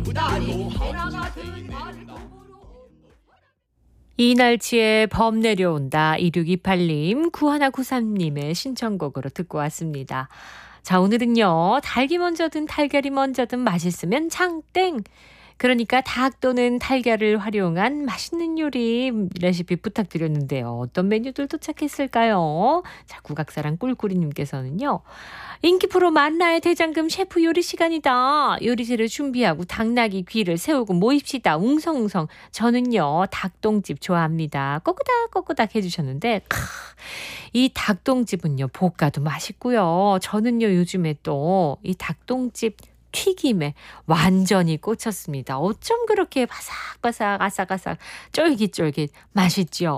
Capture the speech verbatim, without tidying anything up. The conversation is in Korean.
이날치의 범 내려온다. 이육이팔님, 구일구삼님의 신청곡으로 듣고 왔습니다. 자, 오늘은요. 닭이 먼저든 달걀이 먼저든 맛있으면 장땡. 그러니까 닭 또는 달걀을 활용한 맛있는 요리 레시피 부탁드렸는데요. 어떤 메뉴들 도착했을까요? 자, 국악사랑 꿀꿀이님께서는요. 인기 프로 만나의 대장금 셰프 요리 시간이다. 요리재를 준비하고 닭나기 귀를 세우고 모입시다. 웅성웅성. 저는요. 닭똥집 좋아합니다. 꼬끄닥 꼬끄닥 해주셨는데 크, 이 닭똥집은요. 볶아도 맛있고요. 저는요. 요즘에 또 이 닭똥집 튀김에 완전히 꽂혔습니다. 어쩜 그렇게 바삭바삭 아삭아삭 쫄깃쫄깃 맛있죠.